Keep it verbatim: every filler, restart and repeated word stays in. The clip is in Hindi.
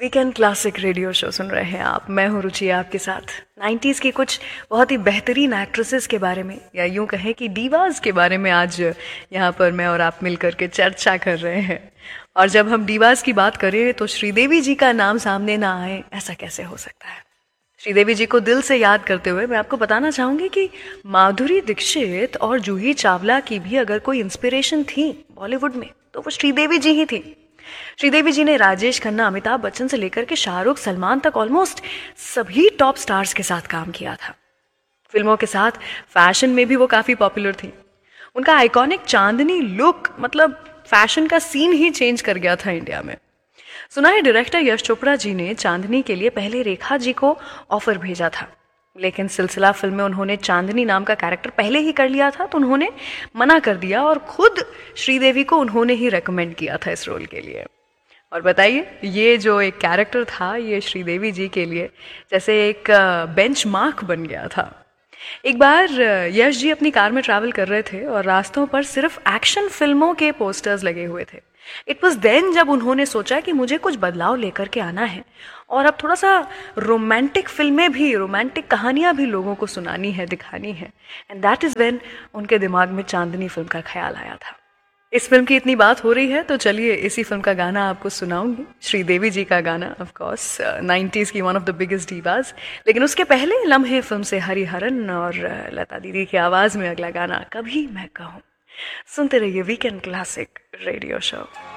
वीकेंड क्लासिक रेडियो शो सुन रहे हैं आप। मैं हूँ रुचि आपके साथ। नाइन्टीज़ की कुछ बहुत ही बेहतरीन एक्ट्रेसेस के बारे में, या यूं कहें कि डीवास के बारे में आज यहाँ पर मैं और आप मिलकर के चर्चा कर रहे हैं। और जब हम डीवास की बात करें तो श्रीदेवी जी का नाम सामने ना आए, ऐसा कैसे हो सकता है। श्रीदेवी जी को दिल से याद करते हुए मैं आपको बताना चाहूँगी कि माधुरी दीक्षित और जूही चावला की भी अगर कोई इंस्पिरेशन थी बॉलीवुड में तो वो श्रीदेवी जी ही थी। श्रीदेवी जी ने राजेश खन्ना, अमिताभ बच्चन से लेकर के शाहरुख, सलमान तक ऑलमोस्ट सभी टॉप स्टार्स के साथ काम किया था। फिल्मों के साथ फैशन में भी वो काफी पॉपुलर थी। उनका आइकॉनिक चांदनी लुक मतलब फैशन का सीन ही चेंज कर गया था इंडिया में। सुना है डायरेक्टर यश चोपड़ा जी ने चांदनी के लिए पहले रेखा जी को ऑफर भेजा था, लेकिन सिलसिला फिल्म में उन्होंने चांदनी नाम का कैरेक्टर पहले ही कर लिया था तो उन्होंने मना कर दिया और खुद श्रीदेवी को उन्होंने ही रेकमेंड किया था इस रोल के लिए। और बताइए, ये जो एक कैरेक्टर था ये श्रीदेवी जी के लिए जैसे एक बेंचमार्क बन गया था। एक बार यश जी अपनी कार में ट्रैवल कर रहे थे और रास्तों पर सिर्फ एक्शन फिल्मों के पोस्टर्स लगे हुए थे। इट वॉज देन जब उन्होंने सोचा कि मुझे कुछ बदलाव लेकर के आना है और अब थोड़ा सा रोमांटिक फिल्में भी, रोमांटिक कहानियां भी लोगों को सुनानी है, दिखानी है। एंड दैट इज व्हेन उनके दिमाग में चांदनी फिल्म का ख्याल आया था। इस फिल्म की इतनी बात हो रही है तो चलिए इसी फिल्म का गाना आपको सुनाऊंगी, श्रीदेवी जी का गाना, ऑफ कोर्स नाइन्टीज़ की one of the biggest divas. लेकिन उसके पहले लम्हे फिल्म से हरिहरन और लता दीदी की आवाज में अगला गाना कभी मैं कहूँ। सुनते रहिए वीकेंड क्लासिक रेडियो शो।